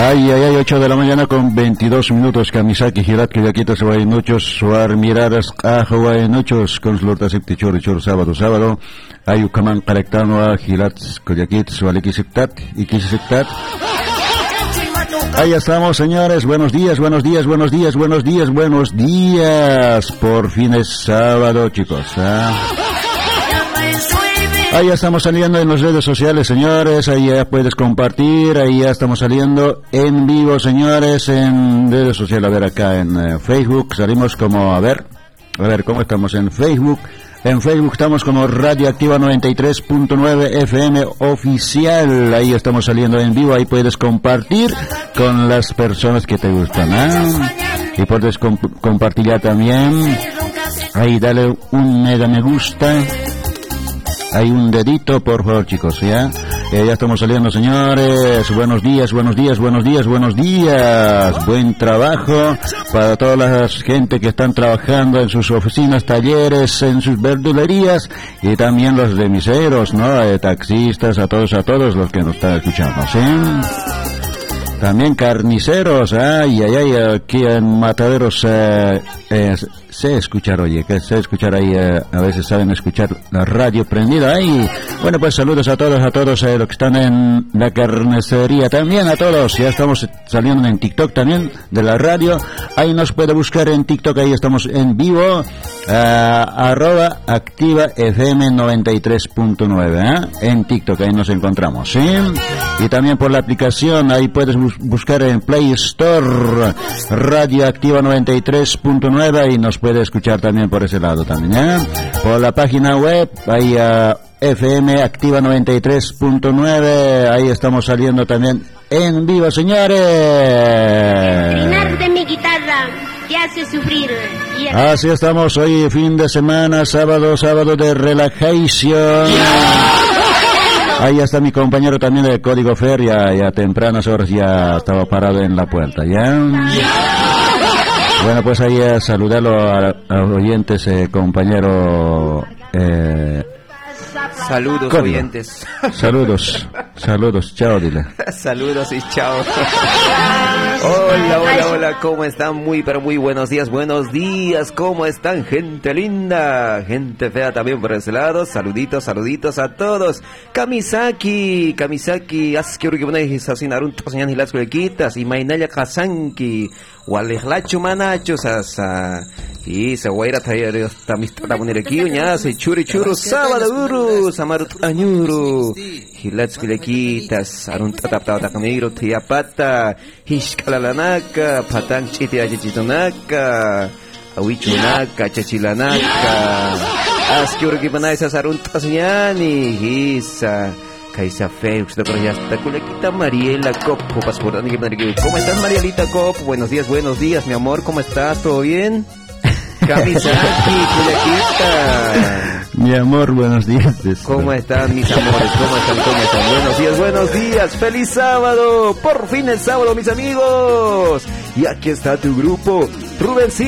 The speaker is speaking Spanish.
Ay, 8 de la mañana con 22 minutos. Kamisaki, Hirat, Killaquitas, Guaynuchos, Suar, Miradas, Ajo, Guaynuchos, Consulta, Septichor, Chor, sábado. Ayucaman, Calectano, Hirat, Killaquitas, Waliquisectat, Iquisectat. Ahí estamos, señores. Buenos días. Por fin es sábado, chicos. Ahí ya estamos saliendo en las redes sociales, señores. Ahí ya puedes compartir. Ahí ya estamos saliendo en vivo, señores, en redes sociales. A ver, acá en Facebook salimos como, a ver cómo estamos en Facebook. En Facebook estamos como Radio Activa 93.9 FM oficial. Ahí estamos saliendo en vivo. Ahí puedes compartir con las personas que te gustan, y puedes compartir ya también. Ahí dale un me gusta. Hay un dedito, por favor, chicos, ¿ya? Ya estamos saliendo, señores. Buenos días. Buen trabajo para toda la gente que están trabajando en sus oficinas, talleres, en sus verdulerías, y también los remiseros, ¿no? Taxistas, a todos los que nos están escuchando, ¿sí? También carniceros, aquí en Mataderos, sé escuchar ahí, a veces saben escuchar la radio prendida ahí. Bueno, pues saludos a todos los que están en la carnicería, también a todos. Ya estamos saliendo en TikTok también de la radio. Ahí nos puede buscar en TikTok, ahí estamos en vivo, @activa FM 93.9, en TikTok, ahí nos encontramos, ¿sí? Y también por la aplicación, ahí puedes buscar en Play Store Radio Activa 93.9 y nos puede escuchar también por ese lado también, por la página web, ahí FM Activa 93.9, ahí estamos saliendo también en vivo, señores. De mi guitarra te hace sufrir. Así estamos hoy, fin de semana, sábado de relajación. Ahí está mi compañero también de Código Fer, ya tempranas horas ya estaba parado en la puerta, ¿ya? Bueno, pues ahí saludarlo a oyentes, compañero. Saludos, Código. Oyentes. Saludos, chao, dile. Saludos y chao. Hola, ¿cómo están? Muy buenos días, ¿cómo están? Gente linda, gente fea también por ese lado. Saluditos a todos. Kamisaki, Askiurgi, Sasinarun, Tosañan y las Cuequitas, y Mainaya Kazanki, Walehlachu Manacho, Sasa, y Saguaira Taller, Tamistata Munerequio, Ñase, Churu, Sábado Uru, Samarut Añuru, Hilats Cuequitas, Arun Tatapta Takamiro, Tiapata, Hishkalanaka, Patang Chiti Achichitonaka, Awichunaka, Chachilanaka, Askiurgi Manaisa Sarun Tosañani, Hisa. Kaisa Feux, ya está Culequita Mariela Cop, ¿cómo estás, Marielita Cop? Buenos días, mi amor, ¿cómo estás? ¿Todo bien? Kamisaki, Culequita. Mi amor, buenos días. ¿Cómo están, mis amores? ¿Cómo están? Buenos días, feliz sábado, por fin es sábado, mis amigos. Y aquí está tu grupo, Rubén.